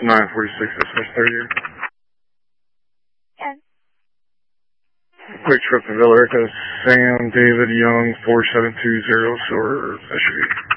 946 SS 38. Yeah. Quick trip to Villa Rica, Sam David Young 4720 Silver SUV.